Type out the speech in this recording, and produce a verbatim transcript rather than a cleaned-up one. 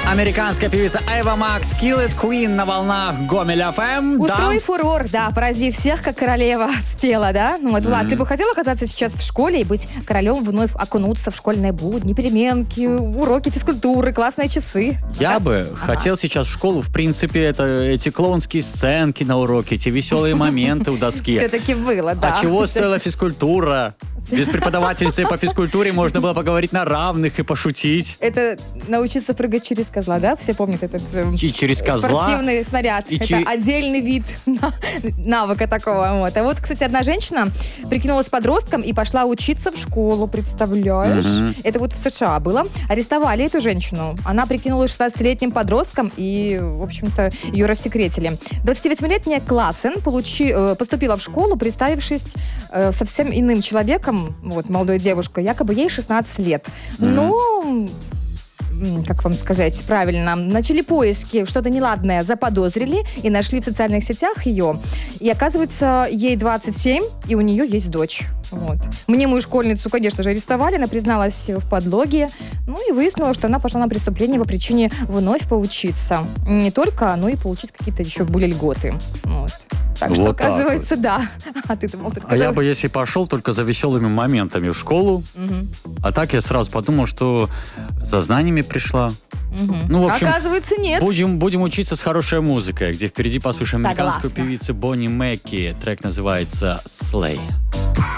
Американская певица Эва Макс, Kill It Queen на волнах Гомель эф эм. Устрой да. фурор, да, поразив всех, как королева спела, да? Ну вот, Влад, Mm-hmm. ты бы хотел оказаться сейчас в школе и быть королем, вновь окунуться в школьные будни, переменки, уроки физкультуры, классные часы? Я да? бы ага. хотел сейчас в школу, в принципе, это эти клоунские сценки на уроке, эти веселые моменты у доски. Все-таки было, да. А чего стоила физкультура? Без преподавательницы по физкультуре можно было поговорить на равных и пошутить. Это научиться прыгать через козла, да? Все помнят этот э, и через козла, спортивный снаряд. И это чи... отдельный вид навыка такого. Вот. А вот, кстати, одна женщина прикинулась подростком и пошла учиться в школу, представляешь? Mm-hmm. Это вот в США было. Арестовали эту женщину. Она прикинулась шестнадцатилетним подростком и, в общем-то, ее рассекретили. двадцативосьмилетняя Классен получи, поступила в школу, представившись э, совсем иным человеком, вот, молодой девушкой, якобы ей шестнадцать лет. Mm-hmm. Но... как вам сказать правильно, начали поиски, что-то неладное заподозрили и нашли в социальных сетях ее. И оказывается, ей двадцать семь, и у нее есть дочь. Вот. Мнимую школьницу, конечно же, арестовали, она призналась в подлоге, ну и выяснилось, что она пошла на преступление по причине вновь поучиться. Не только, но и получить какие-то еще более льготы. Вот. Так вот что, так оказывается, вот. да. А ты думал, ты А я бы, если пошел, только за веселыми моментами в школу. Угу. А так я сразу подумал, что за знаниями пришла. Угу. Ну, в общем, оказывается, нет. Будем, будем учиться с хорошей музыкой, где впереди послушаем Согласна. американскую певицу Бонни Мэкки. Трек называется «Slay».